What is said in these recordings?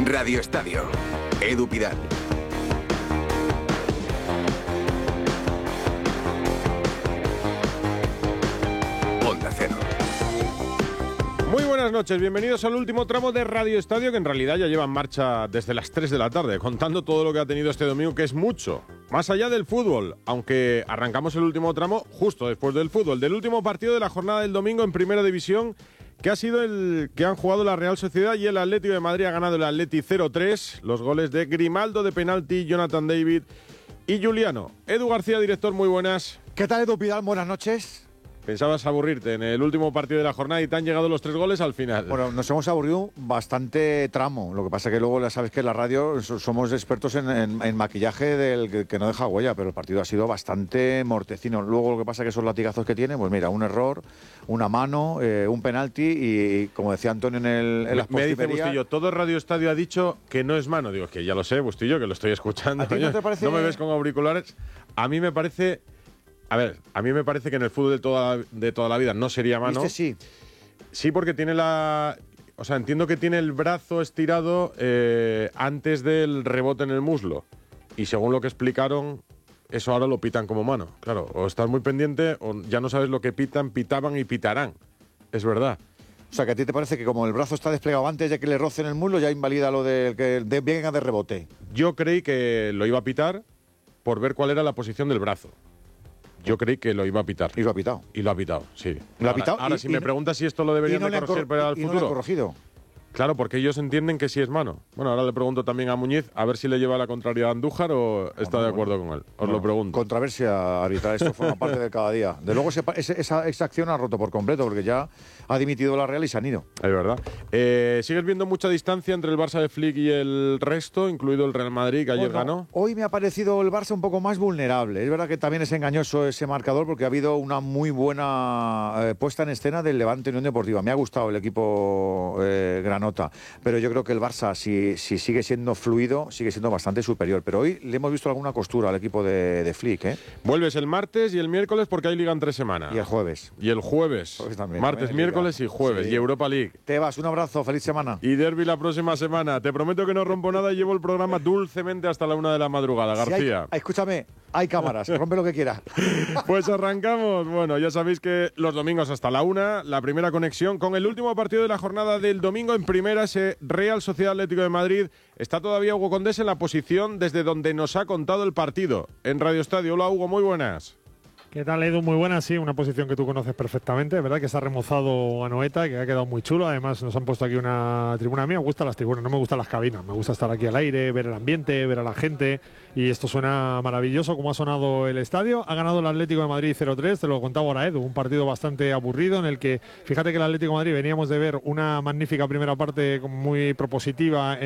Radio Estadio. Edu Pidal. Onda Cero. Muy buenas noches, bienvenidos al último tramo de Radio Estadio, que en realidad ya lleva en marcha desde las 3 de la tarde, contando todo lo que ha tenido este domingo, que es mucho, más allá del fútbol, aunque arrancamos el último tramo justo después del fútbol, del último partido de la jornada del domingo en Primera División, que ha sido el que han jugado la Real Sociedad y el Atlético de Madrid. Ha ganado el Atleti 0-3, los goles de Grimaldo de penalti, Jonathan David y Juliano. Edu García, director, muy buenas. ¿Qué tal, Edu Pidal? Buenas noches. Pensabas aburrirte en el último partido de la jornada y te han llegado los 3 goles al final. Bueno, nos hemos aburrido bastante tramo. Lo que pasa es que luego ya sabes que en la radio somos expertos en maquillaje del que no deja huella, pero el partido ha sido bastante mortecino. Luego lo que pasa es que esos latigazos que tiene, pues mira, un error, una mano, un penalti y como decía Antonio en las me dice postrimerías... Bustillo, todo Radio Estadio ha dicho que no es mano. Digo, es que ya lo sé, Bustillo, que lo estoy escuchando. ¿A ti no te parece? ¿No me ves con auriculares? A mí me parece... A ver, a mí me parece que en el fútbol de toda la vida no sería mano. ¿Viste? Sí. Sí, porque tiene o sea, entiendo que tiene el brazo estirado antes del rebote en el muslo. Y según lo que explicaron, eso ahora lo pitan como mano. Claro, o estás muy pendiente o ya no sabes lo que pitan, pitaban y pitarán. Es verdad. O sea, que a ti te parece que como el brazo está desplegado antes de que le rocen el muslo, ya invalida lo de que venga de rebote. Yo creí que lo iba a pitar por ver cuál era la posición del brazo. Yo creí que lo iba a pitar. Y lo ha pitado. Y lo ha pitado, sí. ¿Lo ha pitado? Ahora, si me preguntas si esto lo deberían de corregir para el futuro. ¿Y no lo ha corregido? Claro, porque ellos entienden que sí es mano. Bueno, ahora le pregunto también a Muñiz a ver si le lleva la contraria a Andújar o está de acuerdo con él. Os lo pregunto. Controversia arbitral, esto forma parte de cada día. De luego esa acción ha roto por completo porque ya ha dimitido la Real y se han ido. Es verdad. ¿Sigues viendo mucha distancia entre el Barça de Flick y el resto, incluido el Real Madrid, que ayer ganó? Hoy me ha parecido el Barça un poco más vulnerable. Es verdad que también es engañoso ese marcador porque ha habido una muy buena puesta en escena del Levante Unión Deportiva. Me ha gustado el equipo granota. Pero yo creo que el Barça, si sigue siendo fluido, sigue siendo bastante superior. Pero hoy le hemos visto alguna costura al equipo de Flick, ¿eh? Vuelves el martes y el miércoles porque hay Liga en 3 semanas. Y el jueves. Y el jueves. También, martes, miércoles y jueves. Sí. Y Europa League. Te vas, un abrazo, feliz semana. Y derbi la próxima semana. Te prometo que no rompo nada y llevo el programa dulcemente hasta la 1 de la madrugada, García. Escúchame, hay cámaras, rompe lo que quieras. Pues arrancamos. Bueno, ya sabéis que los domingos hasta la 1, la primera conexión con el último partido de la jornada del domingo en primera, ese Real Sociedad Atlético de Madrid. Está todavía Hugo Condés en la posición desde donde nos ha contado el partido en Radio Estadio. Hola, Hugo, muy buenas. ¿Qué tal, Edu? Muy buena, sí, una posición que tú conoces perfectamente, ¿verdad? Que se ha remozado Anoeta, que ha quedado muy chulo. Además, nos han puesto aquí una tribuna. A mí me gustan las tribunas, no me gustan las cabinas. Me gusta estar aquí al aire, ver el ambiente, ver a la gente. Y esto suena maravilloso, como ha sonado el estadio. Ha ganado el Atlético de Madrid 0-3, te lo contaba ahora, Edu. Un partido bastante aburrido en el que, fíjate que el Atlético de Madrid veníamos de ver una magnífica primera parte muy propositiva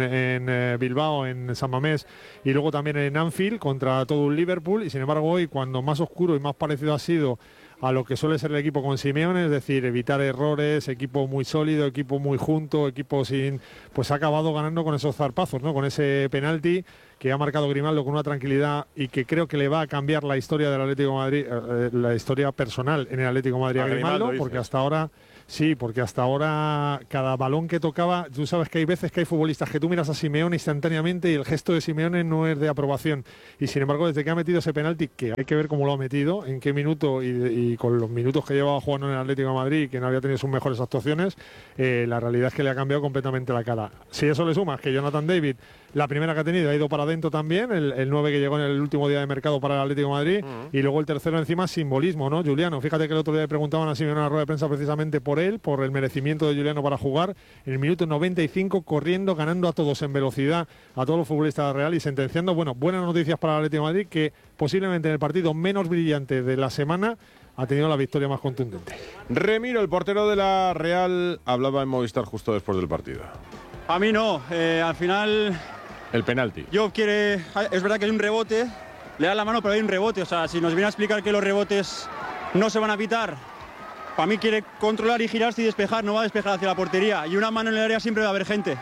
en Bilbao, en San Mamés, y luego también en Anfield contra todo un Liverpool. Y sin embargo, hoy, cuando más oscuro y más parecido ha sido a lo que suele ser el equipo con Simeone, es decir, evitar errores, equipo muy sólido, equipo muy junto, equipo sin... Pues ha acabado ganando con esos zarpazos, ¿no? Con ese penalti que ha marcado Grimaldo con una tranquilidad y que creo que le va a cambiar la historia del Atlético de Madrid, la historia personal en el Atlético de Madrid a Grimaldo, porque hasta ahora... Sí, porque hasta ahora cada balón que tocaba, tú sabes que hay veces que hay futbolistas que tú miras a Simeone instantáneamente y el gesto de Simeone no es de aprobación. Y sin embargo, desde que ha metido ese penalti, que hay que ver cómo lo ha metido, en qué minuto y con los minutos que llevaba jugando en el Atlético de Madrid, que no había tenido sus mejores actuaciones, la realidad es que le ha cambiado completamente la cara. Si eso le sumas que Jonathan David, la primera que ha tenido, ha ido para adentro también, el 9 que llegó en el último día de mercado para el Atlético de Madrid, y luego el tercero encima, simbolismo, ¿no? Juliano, fíjate que el otro día le preguntaban a Simeone en la rueda de prensa precisamente por él, por el merecimiento de Juliano para jugar, en el minuto 95 corriendo, ganando a todos en velocidad, a todos los futbolistas de Real y sentenciando. Bueno, buenas noticias para el Atlético de Madrid, que posiblemente en el partido menos brillante de la semana ha tenido la victoria más contundente. Remiro, el portero de la Real, hablaba en Movistar justo después del partido. A mí no, al final... El penalti. Es verdad que hay un rebote, le da la mano pero hay un rebote, o sea, si nos viene a explicar que los rebotes no se van a pitar, para mí quiere controlar y girarse y despejar, no va a despejar hacia la portería, y una mano en el área siempre va a haber gente.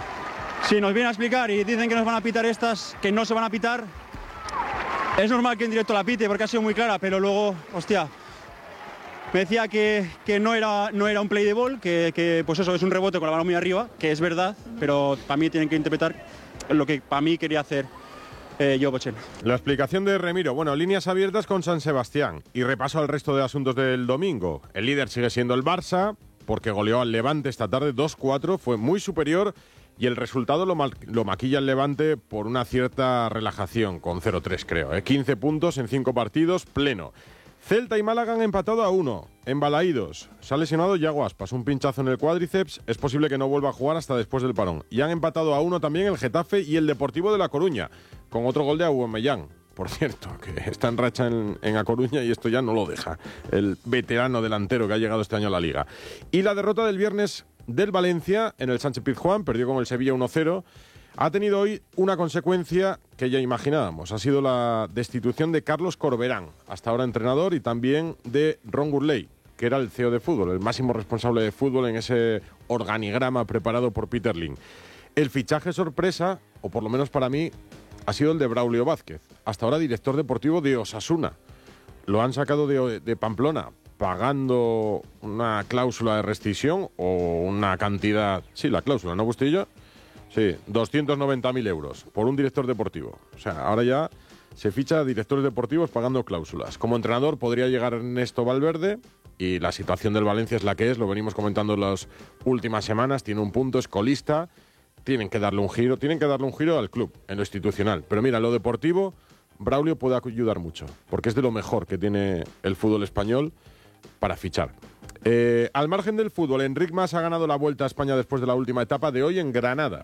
Si nos viene a explicar y dicen que nos van a pitar estas, que no se van a pitar, es normal que en directo la pite porque ha sido muy clara, pero luego, hostia, me decía que no era un play de ball, que pues eso es un rebote con la mano muy arriba, que es verdad, pero para mí tienen que interpretar lo que para mí quería hacer yo, Pocheno. La explicación de Remiro. Bueno, líneas abiertas con San Sebastián. Y repaso al resto de asuntos del domingo. El líder sigue siendo el Barça, porque goleó al Levante esta tarde 2-4, fue muy superior. Y el resultado lo maquilla el Levante por una cierta relajación, con 0-3 creo. 15 puntos en 5 partidos, pleno. Celta y Málaga han empatado a 1, en Balaídos. Se ha lesionado Yago Aspas, un pinchazo en el cuádriceps. Es posible que no vuelva a jugar hasta después del parón. Y han empatado a 1 también el Getafe y el Deportivo de La Coruña, con otro gol de Aubameyang. Por cierto, que está en racha en A Coruña y esto ya no lo deja. El veterano delantero que ha llegado este año a la Liga. Y la derrota del viernes del Valencia en el Sánchez-Pizjuán, perdió con el Sevilla 1-0. Ha tenido hoy una consecuencia que ya imaginábamos. Ha sido la destitución de Carlos Corberán, hasta ahora entrenador, y también de Ron Gurley, que era el CEO de fútbol, el máximo responsable de fútbol en ese organigrama preparado por Peter Lim. El fichaje sorpresa, o por lo menos para mí, ha sido el de Braulio Vázquez, hasta ahora director deportivo de Osasuna. Lo han sacado de Pamplona, pagando una cláusula de rescisión o una cantidad... Sí, la cláusula, ¿no, Bustillo? Sí, 290.000 euros por un director deportivo. O sea, ahora ya se ficha a directores deportivos pagando cláusulas. Como entrenador podría llegar Ernesto Valverde y la situación del Valencia es la que es, lo venimos comentando en las últimas semanas, tiene un punto, es colista, tienen que darle un giro al club, en lo institucional. Pero mira, en lo deportivo, Braulio puede ayudar mucho, porque es de lo mejor que tiene el fútbol español para fichar. Al margen del fútbol, Enric Mas ha ganado la Vuelta a España después de la última etapa de hoy en Granada.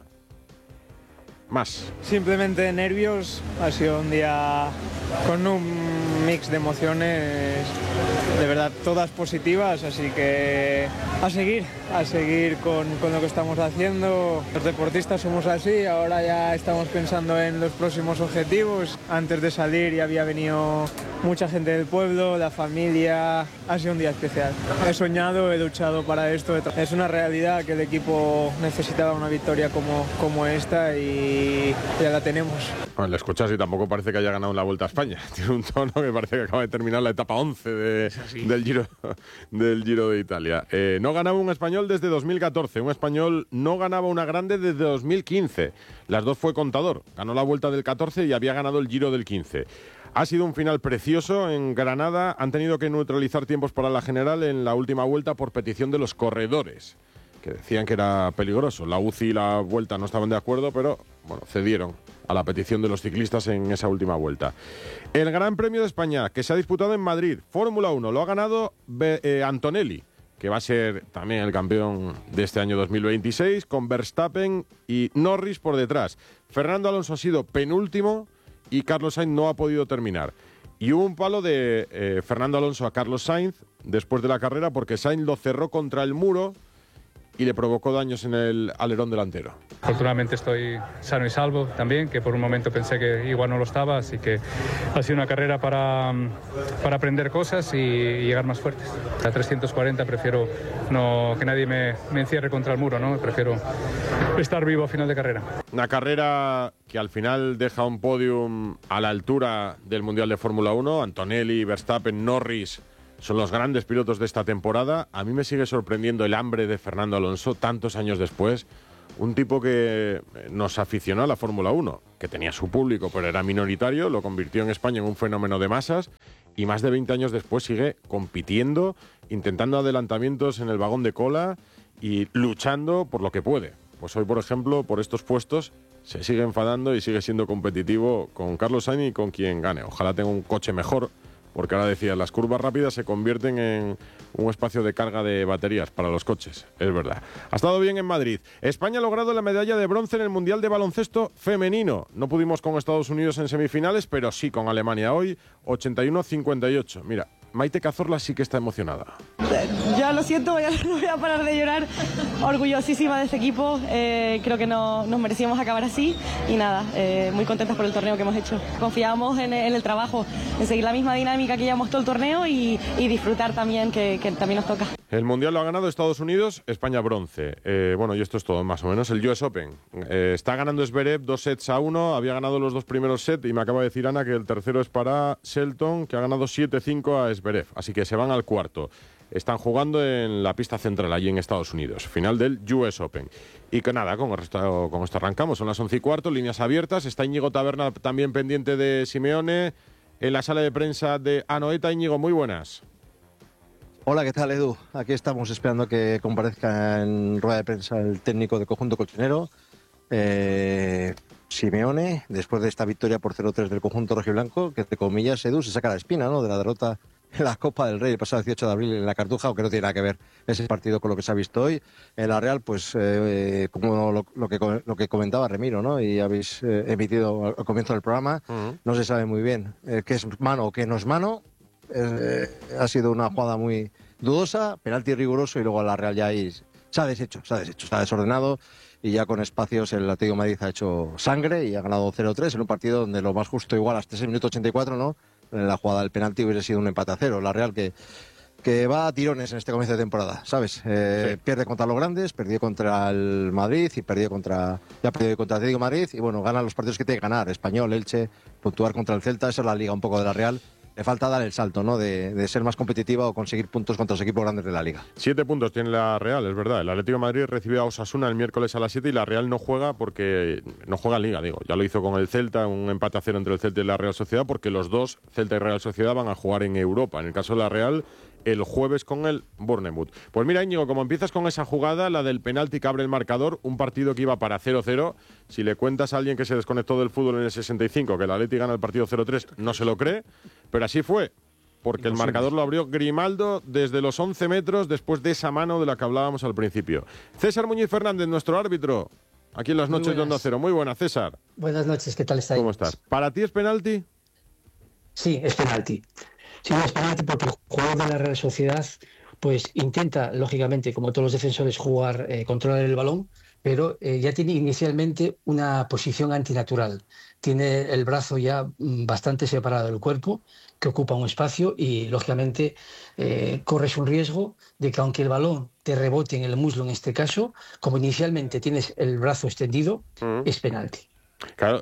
Más. Simplemente nervios, ha sido un día con un mix de emociones, de verdad todas positivas, así que a seguir con lo que estamos haciendo. Los deportistas somos así, ahora ya estamos pensando en los próximos objetivos. Antes de salir ya había venido mucha gente del pueblo, la familia, ha sido un día especial. He soñado, he luchado para esto, es una realidad que el equipo necesitaba una victoria como esta y ya la tenemos. Bueno, le escuchas y tampoco parece que haya ganado la Vuelta a España. Tiene un tono que parece que acaba de terminar la etapa 11 del Giro de Italia. No ganaba un español desde 2014. Un español no ganaba una grande desde 2015. Las dos fue Contador. Ganó la Vuelta del 14 y había ganado el Giro del 15. Ha sido un final precioso en Granada. Han tenido que neutralizar tiempos para la general en la última vuelta por petición de los corredores, que decían que era peligroso. La UCI y la Vuelta no estaban de acuerdo, pero bueno, cedieron a la petición de los ciclistas en esa última vuelta. El Gran Premio de España, que se ha disputado en Madrid, Fórmula 1, lo ha ganado Antonelli, que va a ser también el campeón de este año 2026, con Verstappen y Norris por detrás. Fernando Alonso ha sido penúltimo y Carlos Sainz no ha podido terminar. Y hubo un palo de Fernando Alonso a Carlos Sainz después de la carrera porque Sainz lo cerró contra el muro y le provocó daños en el alerón delantero. Afortunadamente estoy sano y salvo también, que por un momento pensé que igual no lo estaba, así que ha sido una carrera para aprender cosas y llegar más fuertes. A 340 prefiero que nadie me encierre contra el muro, ¿no? Prefiero estar vivo a final de carrera. Una carrera que al final deja un podium a la altura del Mundial de Fórmula 1. Antonelli, Verstappen, Norris son los grandes pilotos de esta temporada. A mí me sigue sorprendiendo el hambre de Fernando Alonso tantos años después. Un tipo que nos aficionó a la Fórmula 1, que tenía su público pero era minoritario, lo convirtió en España en un fenómeno de masas y más de 20 años después sigue compitiendo, intentando adelantamientos en el vagón de cola y luchando por lo que puede. Pues hoy, por ejemplo, por estos puestos se sigue enfadando y sigue siendo competitivo con Carlos Sainz y con quien gane. Ojalá tenga un coche mejor, porque ahora decía, las curvas rápidas se convierten en un espacio de carga de baterías para los coches, es verdad. Ha estado bien en Madrid. España ha logrado la medalla de bronce en el Mundial de Baloncesto Femenino. No pudimos con Estados Unidos en semifinales, pero sí con Alemania hoy, 81-58. Mira, Maite Cazorla sí que está emocionada. Ya lo siento, no voy a parar de llorar. Orgullosísima de este equipo, creo que nos merecíamos acabar así y nada, muy contentas por el torneo que hemos hecho. Confiamos en el trabajo, en seguir la misma dinámica que llevamos todo el torneo y disfrutar también, que también nos toca. El Mundial lo ha ganado Estados Unidos, España bronce. Bueno, y esto es todo más o menos. El US Open. Está ganando Zverev 2-1, había ganado los dos primeros sets y me acaba de decir Ana que el tercero es para Shelton, que ha ganado 7-5 a Zverev. Así que se van al cuarto. están jugando en la pista central allí en Estados Unidos, final del US Open. Y que nada, con esto arrancamos, son las 11:15, líneas abiertas, está Íñigo Taberna también pendiente de Simeone, en la sala de prensa de Anoeta. Íñigo, muy buenas. Hola, ¿qué tal, Edu? Aquí estamos esperando que comparezca en rueda de prensa el técnico de conjunto colchonero, Simeone, después de esta victoria por 0-3 del conjunto rojiblanco, que entre comillas, Edu, se saca la espina, ¿no?, de la derrota en la Copa del Rey el pasado 18 de abril en la Cartuja, aunque no tiene nada que ver ese partido con lo que se ha visto hoy. En la Real, pues como lo que comentaba Remiro, ¿no?, y habéis emitido al comienzo del programa, no se sabe muy bien qué es mano o qué no es mano. Ha sido una jugada muy dudosa, penalti riguroso, y luego a la Real ya ahí se ha deshecho, está desordenado, y ya con espacios el Atlético de Madrid ha hecho sangre y ha ganado 0-3 en un partido donde lo más justo, igual hasta ese minuto 84, ¿no?, en la jugada del penalti hubiera sido un empate a 0. La Real que va a tirones en este comienzo de temporada, ¿sabes? Sí. Pierde contra los grandes, perdió contra el Madrid y perdió contra Atlético de Madrid, y bueno, gana los partidos que tiene que ganar, Español, Elche, puntuar contra el Celta. Esa es la liga un poco de la Real. Le falta dar el salto, ¿no?, de ser más competitiva o conseguir puntos contra los equipos grandes de la Liga. 7 puntos tiene la Real, es verdad. El Atlético de Madrid recibe a Osasuna el miércoles a las 7 y la Real no juega porque no juega en Liga, digo. Ya lo hizo con el Celta, un empate a 0 entre el Celta y la Real Sociedad, porque los dos, Celta y Real Sociedad, van a jugar en Europa. En el caso de la Real, el jueves con el Bournemouth. Pues mira, Íñigo, como empiezas con esa jugada, la del penalti que abre el marcador, un partido que iba para 0-0, si le cuentas a alguien que se desconectó del fútbol en el 65 que el Atleti gana el partido 0-3, no se lo cree, pero así fue. Porque el marcador lo abrió Grimaldo desde los 11 metros después de esa mano de la que hablábamos al principio. César Muñiz Fernández, nuestro árbitro, aquí en las noches de Onda Cero. Muy buenas, César. Buenas noches, ¿qué tal estáis? ¿Cómo estás? ¿Para ti es penalti? Sí, es penalti. Sí, es penalti porque el jugador de la Real Sociedad pues intenta, lógicamente, como todos los defensores, controlar el balón, pero ya tiene inicialmente una posición antinatural. Tiene el brazo ya bastante separado del cuerpo, que ocupa un espacio, y lógicamente corres un riesgo de que aunque el balón te rebote en el muslo en este caso, como inicialmente tienes el brazo extendido, es penalti. Claro,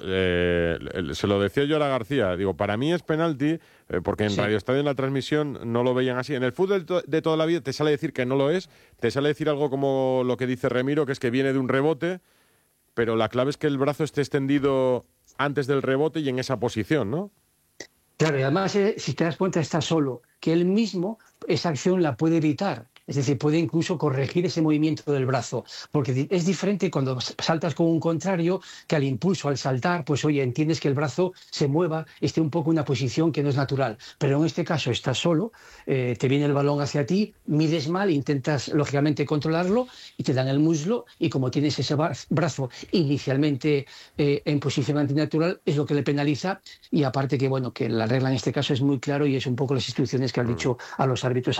se lo decía yo a la García, digo, para mí es penalti, porque en Radio Estadio en la transmisión no lo veían así. En el fútbol de toda la vida te sale decir que no lo es, te sale decir algo como lo que dice Remiro, que es que viene de un rebote, pero la clave es que el brazo esté extendido antes del rebote y en esa posición, ¿no? Claro, y además, si te das cuenta, está solo, que él mismo esa acción la puede evitar. Es decir, puede incluso corregir ese movimiento del brazo, porque es diferente cuando saltas con un contrario, que al impulso, al saltar, pues oye, entiendes que el brazo se mueva, esté un poco en una posición que no es natural. Pero en este caso estás solo, te viene el balón hacia ti, mides mal, intentas lógicamente controlarlo y te dan el muslo, y como tienes ese brazo inicialmente en posición antinatural, es lo que le penaliza. Y aparte que, bueno, que la regla en este caso es muy claro y es un poco las instrucciones que han dicho a los árbitros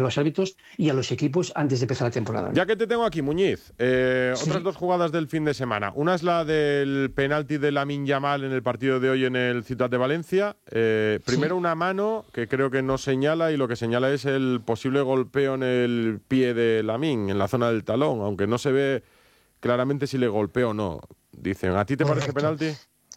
y a los equipos antes de empezar la temporada. Ya que te tengo aquí, Muñiz, otras dos jugadas del fin de semana. Una es la del penalti de Lamine Yamal en el partido de hoy en el Ciutat de Valencia. Primero una mano que creo que no señala, y lo que señala es el posible golpeo en el pie de Lamine, en la zona del talón, aunque no se ve claramente si le golpea o no. Dicen, ¿a ti te parece penalti?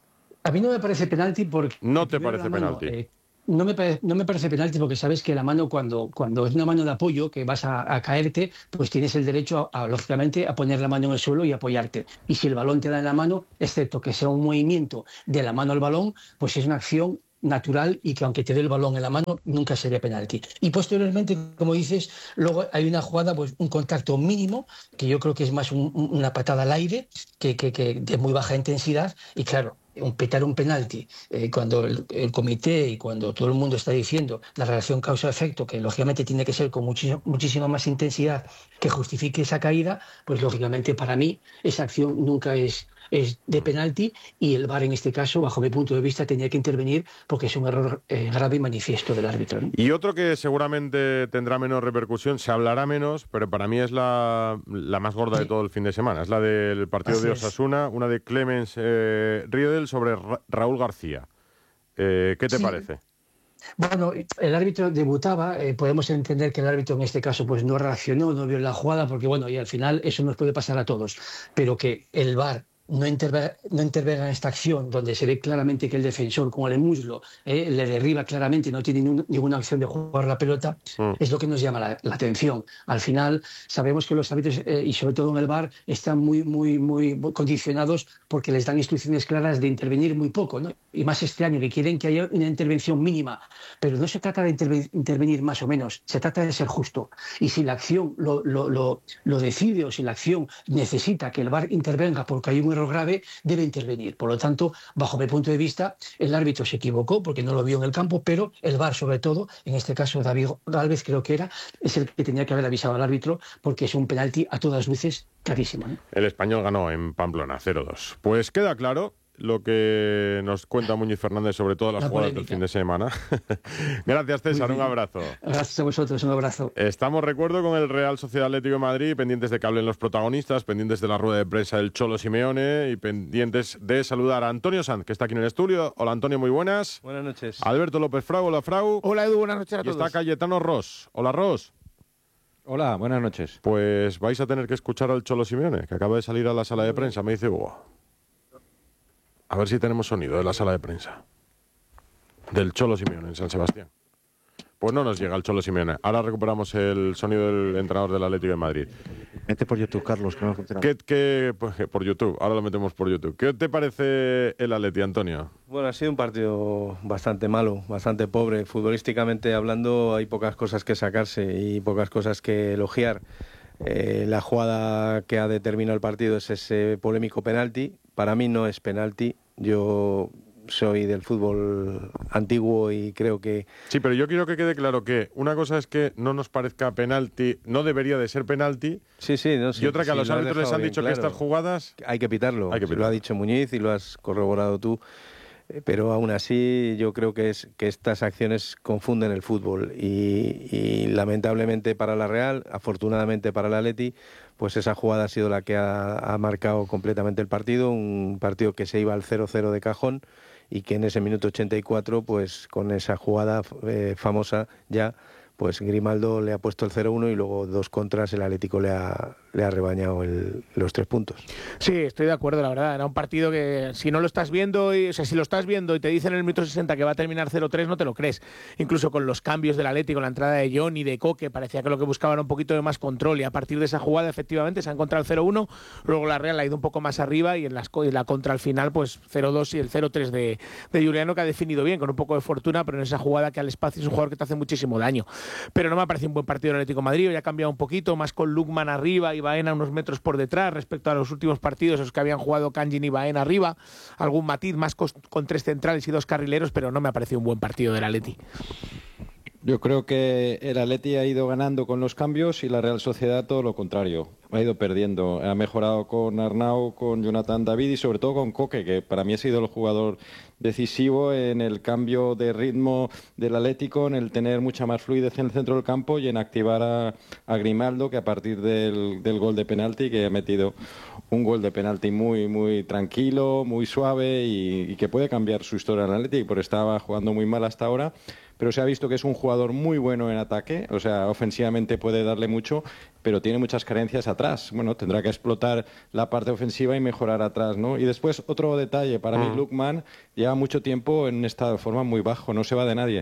A mí no me parece penalti porque... ¿No te parece penalti? No me parece penalti porque sabes que la mano, cuando es una mano de apoyo, que vas a caerte, pues tienes el derecho, lógicamente, a poner la mano en el suelo y apoyarte. Y si el balón te da en la mano, excepto que sea un movimiento de la mano al balón, pues es una acción natural, y que aunque te dé el balón en la mano, nunca sería penalti. Y posteriormente, como dices, luego hay una jugada, pues un contacto mínimo, que yo creo que es más una patada al aire, que de muy baja intensidad, y claro, petar un penalti cuando el comité y cuando todo el mundo está diciendo la relación causa-efecto, que lógicamente tiene que ser con muchísima más intensidad que justifique esa caída, pues lógicamente para mí esa acción nunca es de penalti, y el VAR en este caso, bajo mi punto de vista, tenía que intervenir porque es un error grave y manifiesto del árbitro, ¿no? Y otro que seguramente tendrá menos repercusión, se hablará menos, pero para mí es la más gorda de todo el fin de semana. Es la del partido de Osasuna, una de Clemens Riedel sobre Raúl García. ¿Qué te parece? Bueno, el árbitro debutaba, podemos entender que el árbitro en este caso pues no reaccionó, no vio la jugada, porque bueno, y al final eso nos puede pasar a todos, pero que el VAR no intervenga en esta acción, donde se ve claramente que el defensor con el muslo le derriba claramente y no tiene ninguna acción de jugar la pelota, es lo que nos llama la atención. Al final, sabemos que los árbitros, y sobre todo en el VAR, están muy condicionados porque les dan instrucciones claras de intervenir muy poco, ¿no? Y más este año, que quieren que haya una intervención mínima. Pero no se trata de intervenir más o menos, se trata de ser justo. Y si la acción lo decide, o si la acción necesita que el VAR intervenga porque hay un error grave, debe intervenir. Por lo tanto, bajo mi punto de vista, el árbitro se equivocó porque no lo vio en el campo, pero el VAR, sobre todo, en este caso David Gálvez creo que es el que tenía que haber avisado al árbitro, porque es un penalti a todas luces clarísimo, ¿no? El Español ganó en Pamplona 0-2. Pues queda claro lo que nos cuenta Muñiz Fernández sobre todas las jugadas del fin de semana. Gracias, César, un abrazo. Gracias a vosotros, un abrazo. Estamos, recuerdo, con el Real Sociedad Atlético de Madrid, pendientes de que hablen los protagonistas, pendientes de la rueda de prensa del Cholo Simeone y pendientes de saludar a Antonio Sanz, que está aquí en el estudio. Hola, Antonio, muy buenas. Buenas noches. Alberto López Frau, hola, Frau. Hola, Edu, buenas noches a todos. Y está Cayetano Ross. Hola, Ross. Hola, buenas noches. Pues vais a tener que escuchar al Cholo Simeone, que acaba de salir a la sala de prensa, me dice Hugo. A ver si tenemos sonido de la sala de prensa del Cholo Simeone en San Sebastián. Pues no nos llega el Cholo Simeone. Ahora recuperamos el sonido del entrenador del Atlético de Madrid. Mete por YouTube, Carlos, que no funciona. Pues, por YouTube, ahora lo metemos por YouTube. ¿Qué te parece el Atleti, Antonio? Bueno, ha sido un partido bastante malo, bastante pobre. Futbolísticamente hablando, hay pocas cosas que sacarse y pocas cosas que elogiar. La jugada que ha determinado el partido es ese polémico penalti. Para mí no es penalti. Yo soy del fútbol antiguo y creo que... Sí, pero yo quiero que quede claro que una cosa es que no nos parezca penalti, no debería de ser penalti. Sí, no, y otra que a los árbitros les han dicho que estas jugadas... Hay que pitarlo. Lo ha dicho Muñiz y lo has corroborado tú. Pero aún así yo creo que estas acciones confunden el fútbol y lamentablemente para la Real, afortunadamente para el Atleti, pues esa jugada ha sido la que ha marcado completamente el partido, un partido que se iba al 0-0 de cajón y que en ese minuto 84, pues con esa jugada famosa ya, pues Grimaldo le ha puesto el 0-1 y luego 2 contras, el Atlético le ha rebañado los 3 puntos. Sí, estoy de acuerdo, la verdad. Era un partido que si no lo estás viendo, si lo estás viendo y te dicen en el minuto 60 que va a terminar 0-3, no te lo crees. Incluso con los cambios del Atlético, la entrada de Johnny, de Coque, parecía que lo que buscaban era un poquito de más control y a partir de esa jugada efectivamente se ha encontrado el 0-1, luego la Real ha ido un poco más arriba y en la contra al final pues 0-2 y el 0-3 de Juliano, que ha definido bien, con un poco de fortuna, pero en esa jugada que al espacio es un jugador que te hace muchísimo daño. Pero no me ha parecido un buen partido del Atlético de Madrid, ya ha cambiado un poquito, más con Lukman arriba y Baena unos metros por detrás respecto a los últimos partidos, los que habían jugado Kangin y Baena arriba, algún matiz más con 3 centrales y 2 carrileros, pero no me ha parecido un buen partido del Atleti. Yo creo que el Atleti ha ido ganando con los cambios y la Real Sociedad todo lo contrario. Ha ido perdiendo. Ha mejorado con Arnau, con Jonathan David y sobre todo con Coque, que para mí ha sido el jugador decisivo en el cambio de ritmo del Atlético, en el tener mucha más fluidez en el centro del campo y en activar a Grimaldo, que a partir del gol de penalti, que ha metido un gol de penalti muy, muy tranquilo, muy suave y que puede cambiar su historia en el Atlético, porque estaba jugando muy mal hasta ahora. Pero se ha visto que es un jugador muy bueno en ataque, o sea, ofensivamente puede darle mucho, pero tiene muchas carencias atrás. Bueno, tendrá que explotar la parte ofensiva y mejorar atrás, ¿no? Y después, otro detalle, para mí Lukman lleva mucho tiempo en un estado de forma muy bajo, no se va de nadie.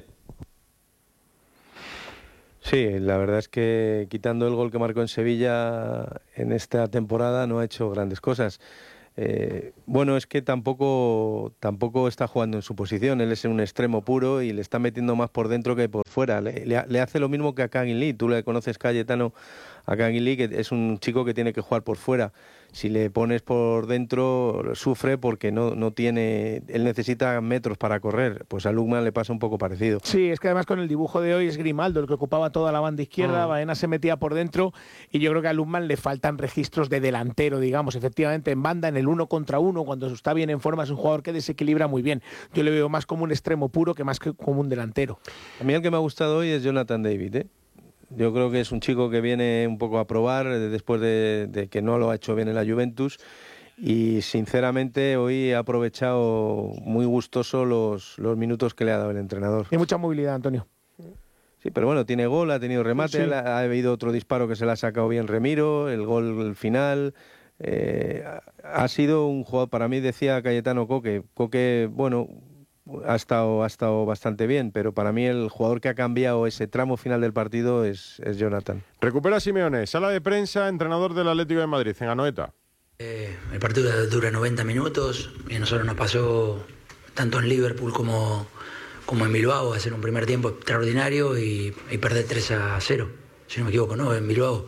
Sí, la verdad es que quitando el gol que marcó en Sevilla en esta temporada no ha hecho grandes cosas. Bueno, es que tampoco está jugando en su posición. Él es un extremo puro y le está metiendo más por dentro que por fuera. Le hace lo mismo que a Kangin Lee. Tú le conoces, Cayetano, a Kangin Lee, que es un chico que tiene que jugar por fuera. Si le pones por dentro, sufre porque no tiene... Él necesita metros para correr. Pues a Lukman le pasa un poco parecido. Sí, es que además con el dibujo de hoy es Grimaldo el que ocupaba toda la banda izquierda, Baena se metía por dentro y yo creo que a Lukman le faltan registros de delantero, digamos. Efectivamente, en banda, en el 1 contra 1, cuando está bien en forma, es un jugador que desequilibra muy bien. Yo le veo más como un extremo puro que más que como un delantero. A mí el que me ha gustado hoy es Jonathan David, ¿eh? Yo creo que es un chico que viene un poco a probar después de que no lo ha hecho bien en la Juventus y sinceramente hoy ha aprovechado muy gustoso los minutos que le ha dado el entrenador. Hay mucha movilidad, Antonio. Sí, pero bueno, tiene gol, ha tenido remate, sí. Ha habido otro disparo que se le ha sacado bien Remiro, el gol final. ha sido un jugador, para mí decía Cayetano Coque, bueno, ha estado bastante bien, pero para mí el jugador que ha cambiado ese tramo final del partido es Jonathan. Recupera Simeone, sala de prensa, entrenador del Atlético de Madrid, en Anoeta. El partido dura 90 minutos y a nosotros nos pasó tanto en Liverpool como en Bilbao hacer un primer tiempo extraordinario y perder 3-0, si no me equivoco, ¿no? En Bilbao.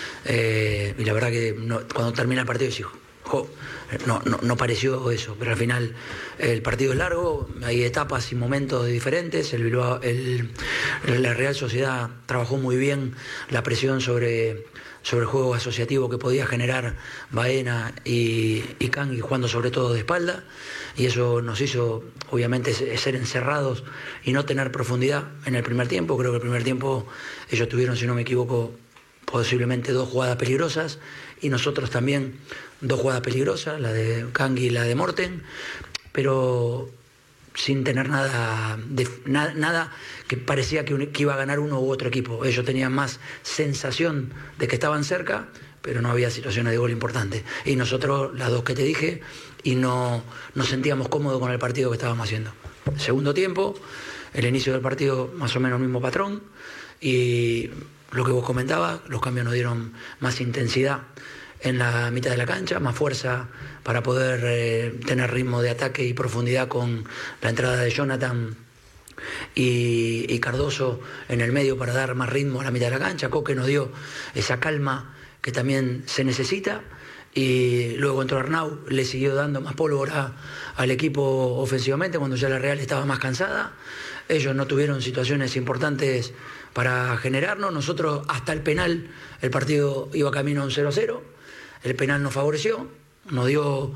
Y la verdad que cuando termina el partido decís, no pareció eso, pero al final el partido es largo, hay etapas y momentos diferentes. La Real Sociedad trabajó muy bien la presión sobre el juego asociativo que podía generar Baena y Kangui jugando sobre todo de espalda, y eso nos hizo obviamente ser encerrados y no tener profundidad en el primer tiempo. Creo que el primer tiempo ellos tuvieron, si no me equivoco, posiblemente 2 jugadas peligrosas y nosotros también 2 jugadas peligrosas, la de Kangui y la de Morten, pero sin tener nada que parecía que iba a ganar uno u otro equipo. Ellos tenían más sensación de que estaban cerca, pero no había situaciones de gol importantes. Y nosotros, las 2 que te dije, y no nos sentíamos cómodos con el partido que estábamos haciendo. Segundo tiempo, el inicio del partido más o menos el mismo patrón, y lo que vos comentabas, los cambios nos dieron más intensidad en la mitad de la cancha, más fuerza para poder tener ritmo de ataque y profundidad con la entrada de Jonathan y Cardoso en el medio para dar más ritmo a la mitad de la cancha. Coque nos dio esa calma que también se necesita, y luego entró Arnau, le siguió dando más pólvora al equipo ofensivamente cuando ya la Real estaba más cansada. Ellos no tuvieron situaciones importantes para generarnos. Nosotros hasta el penal el partido iba camino a un 0-0. El penal nos favoreció, nos dio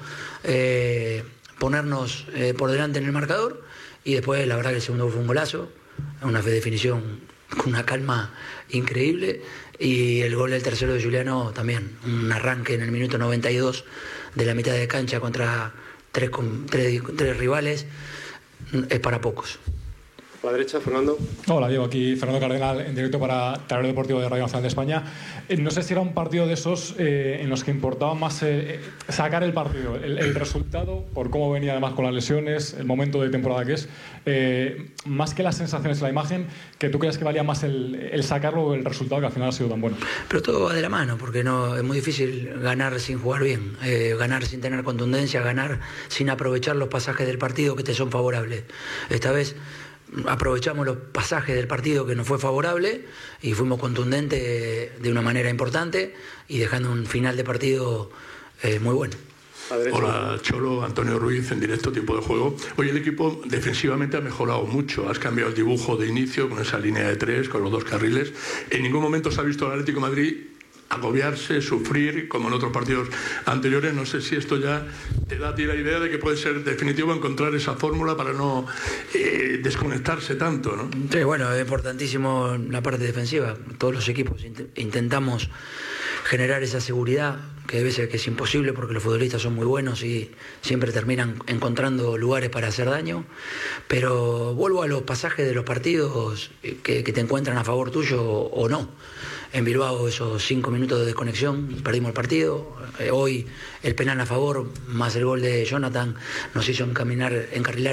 ponernos por delante en el marcador, y después la verdad que el segundo fue un golazo, una definición con una calma increíble, y el gol del tercero de Juliano también, un arranque en el minuto 92 de la mitad de cancha contra tres rivales, es para pocos. A la derecha, Fernando. Hola, Diego, aquí Fernando Cardenal, en directo para Tablero Deportivo de Radio Nacional de España. No sé si era un partido de esos en los que importaba más sacar el partido, el resultado, por cómo venía además con las lesiones, el momento de temporada que es, más que las sensaciones, la imagen, que tú creas que valía más el sacarlo o el resultado, que al final ha sido tan bueno. Pero todo va de la mano, porque no es muy difícil ganar sin jugar bien, ganar sin tener contundencia, ganar sin aprovechar los pasajes del partido que te son favorables. Esta vez aprovechamos los pasajes del partido que nos fue favorable y fuimos contundentes de una manera importante y dejando un final de partido muy bueno. Hola Cholo, Antonio Ruiz en directo, Tiempo de Juego. Hoy el equipo defensivamente ha mejorado mucho, has cambiado el dibujo de inicio con esa línea de 3, con los 2 carriles. En ningún momento se ha visto al Atlético de Madrid agobiarse, sufrir, como en otros partidos anteriores. No sé si esto ya te da a ti la idea de que puede ser definitivo encontrar esa fórmula para no desconectarse tanto, ¿no? Sí, bueno, es importantísimo la parte defensiva. Todos los equipos intentamos generar esa seguridad, que a veces que es imposible porque los futbolistas son muy buenos y siempre terminan encontrando lugares para hacer daño. Pero vuelvo a los pasajes de los partidos que te encuentran a favor tuyo o no. En Bilbao esos 5 minutos de desconexión, perdimos el partido. Hoy el penal a favor más el gol de Jonathan nos hizo encarrilar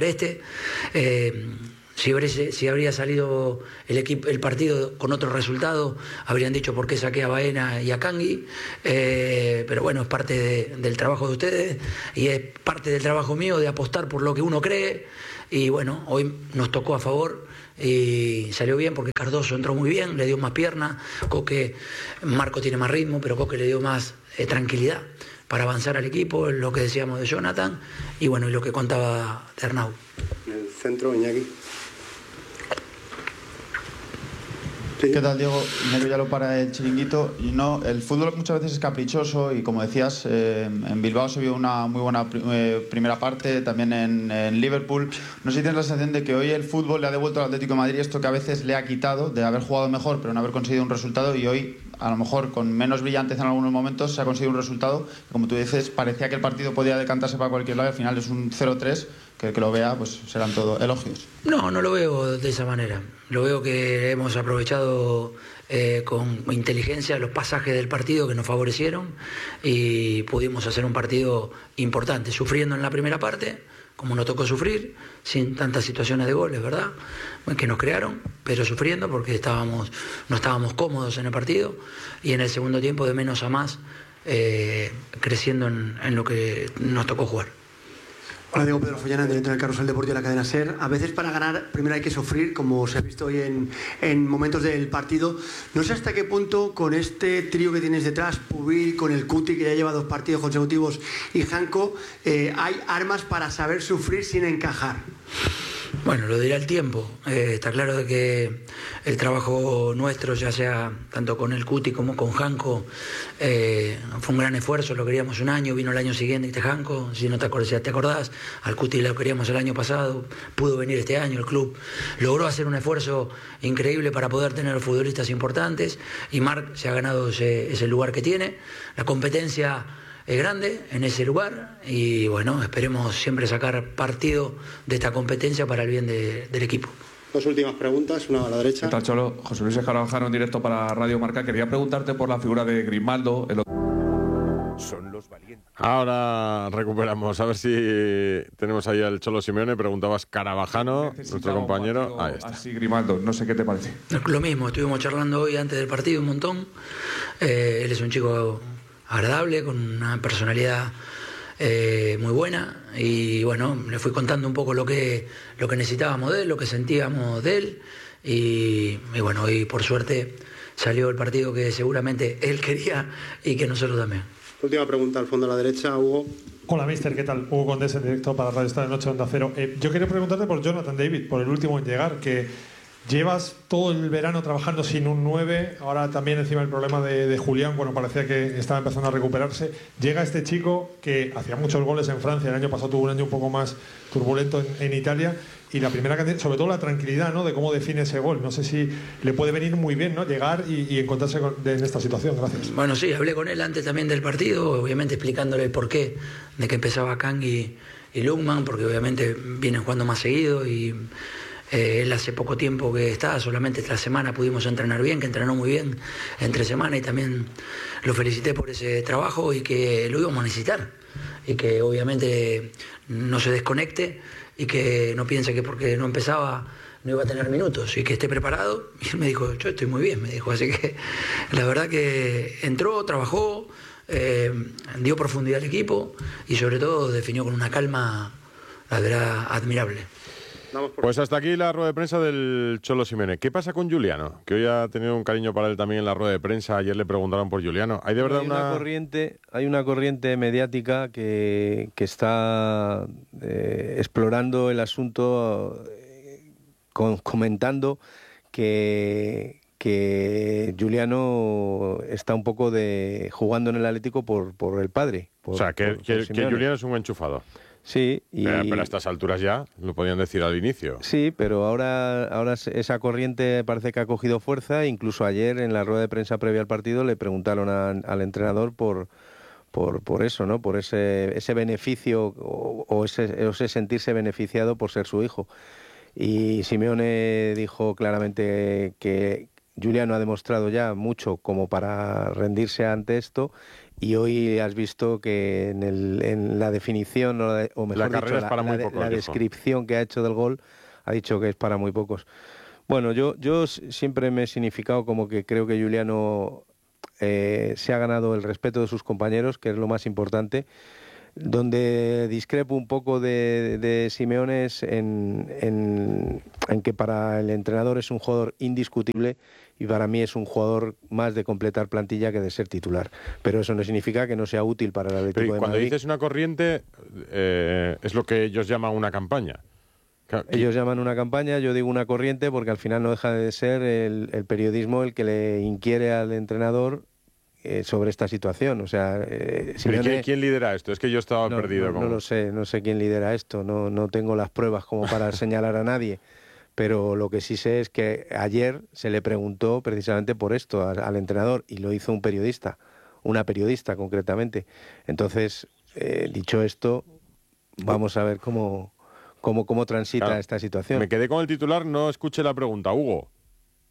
Si habría salido el partido con otro resultado, habrían dicho por qué saqué a Baena y a Kangui, pero bueno, es parte del trabajo de ustedes y es parte del trabajo mío de apostar por lo que uno cree, y bueno, hoy nos tocó a favor y salió bien porque Cardoso entró muy bien, le dio más pierna, Marco tiene más ritmo, pero Coque le dio más tranquilidad para avanzar al equipo, lo que decíamos de Jonathan y bueno, y lo que contaba de Arnau. En el centro, Iñaki. Sí. ¿Qué tal, Diego? Iñaki Villaló para el Chiringuito. Y no, el fútbol muchas veces es caprichoso y como decías, en Bilbao se vio una muy buena primera parte, también en Liverpool. No sé si tienes la sensación de que hoy el fútbol le ha devuelto al Atlético de Madrid esto que a veces le ha quitado, de haber jugado mejor pero no haber conseguido un resultado, y hoy a lo mejor con menos brillantez en algunos momentos se ha conseguido un resultado. Como tú dices, parecía que el partido podía decantarse para cualquier lado y al final es un 0-3, que lo vea pues serán todo elogios. No lo veo de esa manera. Lo veo que hemos aprovechado con inteligencia los pasajes del partido que nos favorecieron y pudimos hacer un partido importante, sufriendo en la primera parte, como nos tocó sufrir, sin tantas situaciones de goles, ¿verdad?, que nos crearon, pero sufriendo porque no estábamos cómodos en el partido, y en el segundo tiempo de menos a más, creciendo en lo que nos tocó jugar. Hola, Diego Pedro Follana, director del Carrusel Deportivo de la cadena SER. A veces para ganar primero hay que sufrir, como se ha visto hoy en momentos del partido. No sé hasta qué punto con este trío que tienes detrás, Pubil, con el Cuti, que ya lleva 2 partidos consecutivos, y Janko, hay armas para saber sufrir sin encajar. Bueno, lo dirá el tiempo. Está claro de que el trabajo nuestro, ya sea tanto con el Cuti como con Janko, fue un gran esfuerzo. Lo queríamos un año, vino el año siguiente este Janko, si no te acordás, al Cuti lo queríamos el año pasado, pudo venir este año, el club logró hacer un esfuerzo increíble para poder tener futbolistas importantes, y Marc se ha ganado ese lugar que tiene. La competencia es grande en ese lugar y bueno, esperemos siempre sacar partido de esta competencia para el bien del equipo. 2 últimas preguntas, una a la derecha. ¿Qué tal, Cholo? José Luis Escarabajano en directo para Radio Marca. Quería preguntarte por la figura de Grimaldo. Son los valientes. Ahora recuperamos, a ver si tenemos ahí al Cholo Simeone. Preguntabas Carabajano, nuestro compañero. Ahí está. Así, Grimaldo, no sé qué te parece. Lo mismo, estuvimos charlando hoy antes del partido un montón. Él es un chico agradable, con una personalidad muy buena, y bueno, le fui contando un poco lo que necesitábamos de él, lo que sentíamos de él, y bueno, hoy por suerte salió el partido que seguramente él quería y que nosotros también. Última pregunta al fondo a la derecha, Hugo. Hola, mister, ¿qué tal? Hugo Condés en directo para Radio Estadio Noche Onda Cero. Yo quería preguntarte por Jonathan David, por el último en llegar, que llevas todo el verano trabajando sin un 9, ahora también encima el problema de Julián, bueno, parecía que estaba empezando a recuperarse. Llega este chico que hacía muchos goles en Francia, el año pasado tuvo un año un poco más turbulento en Italia, y la primera cantidad, sobre todo la tranquilidad, ¿no?, de cómo define ese gol. No sé si le puede venir muy bien, ¿no?, llegar y encontrarse en esta situación. Gracias. Bueno, sí, hablé con él antes también del partido, obviamente explicándole el porqué de que empezaba Kang y Lukman, porque obviamente vienen jugando más seguido y él hace poco tiempo que está, solamente esta semana pudimos entrenar bien, que entrenó muy bien entre semana, y también lo felicité por ese trabajo y que lo íbamos a necesitar, y que obviamente no se desconecte y que no piense que porque no empezaba no iba a tener minutos, y que esté preparado. Y él me dijo, yo estoy muy bien, me dijo, así que la verdad que entró, trabajó, dio profundidad al equipo y sobre todo definió con una calma, la verdad, admirable. Pues hasta aquí la rueda de prensa del Cholo Simeone. ¿Qué pasa con Juliano? Que hoy ha tenido un cariño para él también en la rueda de prensa. Ayer le preguntaron por Juliano. ¿Hay de verdad hay una corriente mediática que está explorando el asunto, comentando que Juliano está un poco jugando en el Atlético por el padre. O sea, que Juliano es un enchufado. Sí, pero a estas alturas ya lo podían decir al inicio. Sí, pero ahora esa corriente parece que ha cogido fuerza. Incluso ayer en la rueda de prensa previa al partido le preguntaron al entrenador por eso, ¿no? Por ese beneficio o ese sentirse beneficiado por ser su hijo. Y Simeone dijo claramente que Juliano ha demostrado ya mucho como para rendirse ante esto. Y hoy has visto que en la definición, o mejor dicho, la descripción que ha hecho del gol, ha dicho que es para muy pocos. Bueno, yo siempre me he significado como que creo que Juliano se ha ganado el respeto de sus compañeros, que es lo más importante. Donde discrepo un poco de Simeone es en que para el entrenador es un jugador indiscutible, y para mí es un jugador más de completar plantilla que de ser titular. Pero eso no significa que no sea útil para el Atlético de Madrid. Cuando dices una corriente, es lo que ellos llaman una campaña. Ellos llaman una campaña, yo digo una corriente, porque al final no deja de ser el periodismo el que le inquiere al entrenador sobre esta situación. O sea, ¿Quién lidera esto? Es que yo estaba perdido. No lo sé, no sé quién lidera esto, no tengo las pruebas como para señalar a nadie. Pero lo que sí sé es que ayer se le preguntó precisamente por esto al entrenador, y lo hizo una periodista concretamente. Entonces, dicho esto, vamos a ver cómo transita esta situación. Me quedé con el titular, no escuché la pregunta, Hugo.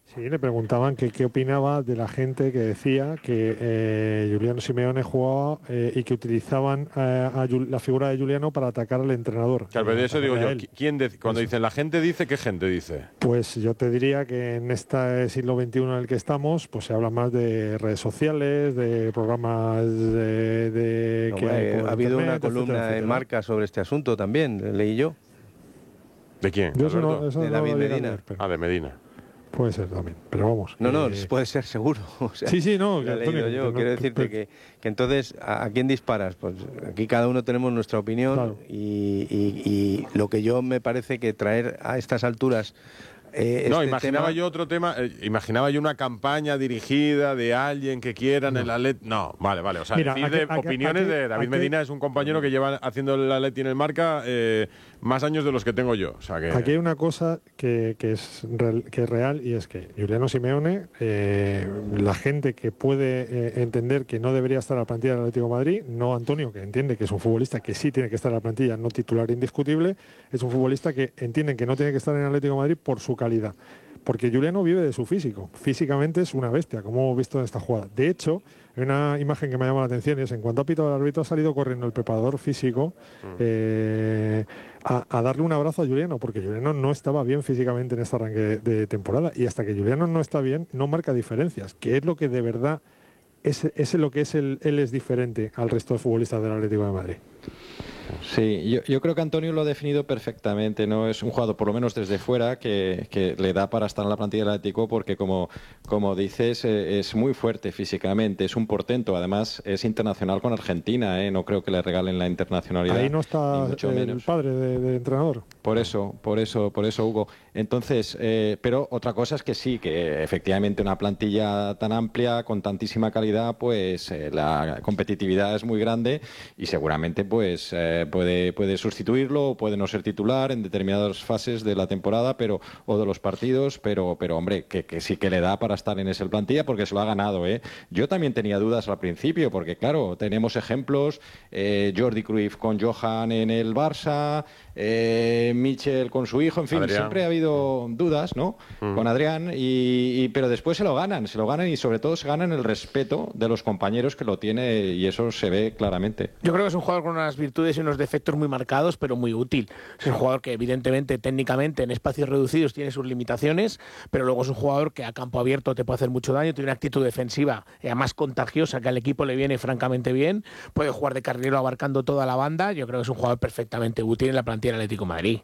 Sí, le preguntaban que qué opinaba de la gente que decía que Giuliano Simeone jugaba y que utilizaban la figura de Giuliano para atacar al entrenador. Claro, pero eso digo yo. Cuando dicen la gente dice, ¿qué gente dice? Pues yo te diría que en este siglo XXI en el que estamos, pues se habla más de redes sociales, de programas de No, que hay por ha habido internet, una columna etcétera. en Marca sobre este asunto también, leí yo. ¿De quién? Yo eso no de David lo llegué a Medina. leer, pero Ah, de Medina. puede ser también, pero vamos. No, puede ser seguro. O sea, Sí, no, lo he Antonio, leído yo. pero no- Quiero decirte que entonces, ¿a quién disparas? Pues aquí cada uno tenemos nuestra opinión Claro. y lo que yo me parece que traer a estas alturas... No, este imaginaba tema- yo otro tema, imaginaba yo una campaña dirigida de alguien que quiera en el Atleti. No, vale, o sea, Mira, decir aquí- de aquí- opiniones aquí- de David aquí- Medina es un compañero que lleva haciendo el Atleti en el Marca más años de los que tengo yo. O sea que... Aquí hay una cosa que es real y es que Giuliano Simeone, la gente que puede entender que no debería estar en la plantilla del Atlético de Madrid, no Antonio, que entiende que es un futbolista que sí tiene que estar en la plantilla, no titular indiscutible, es un futbolista que entienden que no tiene que estar en el Atlético de Madrid por su calidad. Porque Giuliano vive de su físico. Físicamente es una bestia, como hemos visto en esta jugada. De hecho, hay una imagen que me llama la atención y es en cuanto ha pitado el árbitro ha salido corriendo el preparador físico a darle un abrazo a Giuliano, porque Giuliano no estaba bien físicamente en este arranque de temporada y hasta que Giuliano no está bien no marca diferencias, que es lo que de verdad es lo que es él es diferente al resto de futbolistas del Atlético de Madrid. Sí, yo creo que Antonio lo ha definido perfectamente, ¿no? Es un jugador, por lo menos desde fuera, que le da para estar en la plantilla del Atlético porque, como dices, es muy fuerte físicamente, es un portento. Además, es internacional con Argentina, ¿eh? No creo que le regalen la internacionalidad. Ahí no está ni mucho el menos. padre del entrenador. Por eso, Hugo. Entonces, pero otra cosa es que sí, que efectivamente una plantilla tan amplia, con tantísima calidad, pues la competitividad es muy grande y seguramente pues puede sustituirlo o puede no ser titular en determinadas fases de la temporada o de los partidos, pero hombre, que sí que le da para estar en esa plantilla porque se lo ha ganado, ¿eh? Yo también tenía dudas al principio porque, claro, tenemos ejemplos, Jordi Cruyff con Johan en el Barça, Michel con su hijo, en fin, Adrián. Siempre ha habido dudas, ¿no? Con Adrián, pero después se lo ganan y sobre todo se ganan el respeto de los compañeros que lo tiene y eso se ve claramente. Yo creo que es un jugador con unas virtudes y unos defectos muy marcados, pero muy útil. Es un jugador que evidentemente, técnicamente, en espacios reducidos tiene sus limitaciones, pero luego es un jugador que a campo abierto te puede hacer mucho daño, tiene una actitud defensiva además contagiosa que al equipo le viene francamente bien, puede jugar de carrilero abarcando toda la banda. Yo creo que es un jugador perfectamente útil en la plantilla del Atlético de Madrid.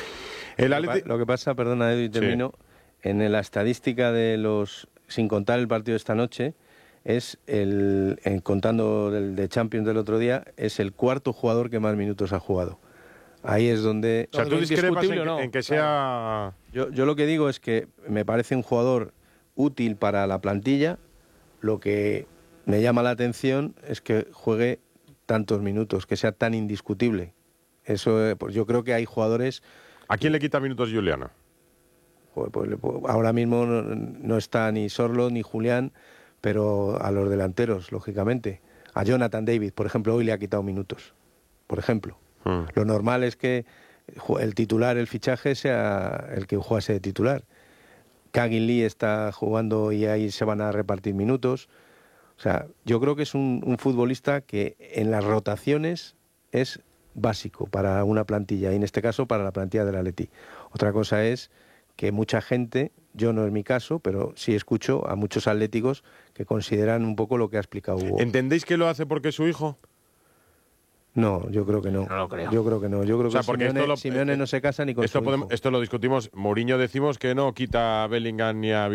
Lo que pasa, perdona Edu y termino, en la estadística de sin contar el partido de esta noche, es contando el de Champions del otro día, es el cuarto jugador que más minutos ha jugado. Ahí es donde... O sea, tú discrepas en que sea... Yo lo que digo es que me parece un jugador útil para la plantilla. Lo que me llama la atención es que juegue tantos minutos, que sea tan indiscutible. Eso, pues yo creo que hay jugadores... ¿A quién le quita minutos Giuliano? Pues ahora mismo no está ni Sorlo ni Julián, pero a los delanteros, lógicamente. A Jonathan David, por ejemplo, hoy le ha quitado minutos, por ejemplo. Lo normal es que el titular, el fichaje, sea el que jugase de titular. Kagin Lee está jugando y ahí se van a repartir minutos. O sea, yo creo que es un futbolista que en las rotaciones es básico para una plantilla, y en este caso para la plantilla del Atleti. Otra cosa es que mucha gente, yo no es mi caso, pero sí escucho a muchos atléticos que consideran un poco lo que ha explicado Hugo. ¿Entendéis que lo hace porque es su hijo? No, yo creo que no. No lo creo. Yo creo que no. Yo creo que Simeone no se casa ni con su hijo. Esto lo discutimos. Mourinho decimos que no quita a Bellingham ni a